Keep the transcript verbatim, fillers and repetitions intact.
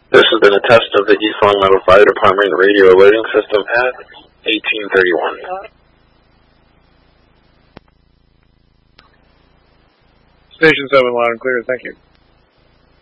This has been a test of the East Long Meadow Fire Department radio alerting system at eighteen thirty-one. Station seven, loud and clear, thank you.